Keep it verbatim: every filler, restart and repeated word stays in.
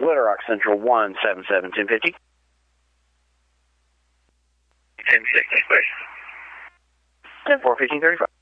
Little Rock Central one seven seven, ten fifty. ten sixty, please. ten four, fifteen thirty-five.